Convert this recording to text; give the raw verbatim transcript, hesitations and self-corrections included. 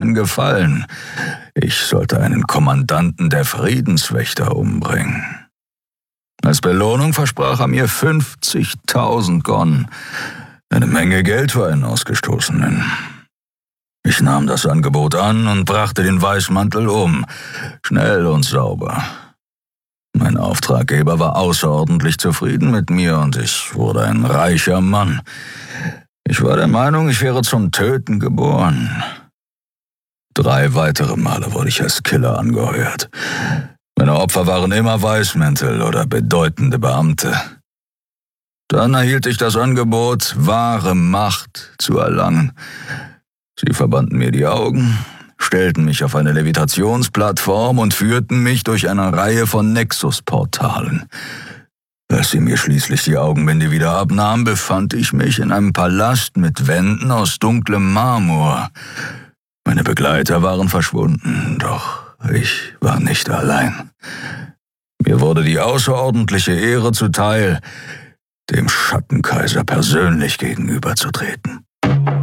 einen Gefallen. Ich sollte einen Kommandanten der Friedenswächter umbringen. Als Belohnung versprach er mir fünfzigtausend Gon. Eine Menge Geld für einen Ausgestoßenen. Ich nahm das Angebot an und brachte den Weißmantel um. Schnell und sauber. Mein Auftraggeber war außerordentlich zufrieden mit mir und ich wurde ein reicher Mann. Ich war der Meinung, ich wäre zum Töten geboren. Drei weitere Male wurde ich als Killer angeheuert. Meine Opfer waren immer Weißmäntel oder bedeutende Beamte. Dann erhielt ich das Angebot, wahre Macht zu erlangen. Sie verbanden mir die Augen, stellten mich auf eine Levitationsplattform und führten mich durch eine Reihe von Nexus-Portalen. Als sie mir schließlich die Augenbinde wieder abnahmen, befand ich mich in einem Palast mit Wänden aus dunklem Marmor. Meine Begleiter waren verschwunden, doch ich war nicht allein. Mir wurde die außerordentliche Ehre zuteil, dem Schattenkaiser persönlich gegenüberzutreten.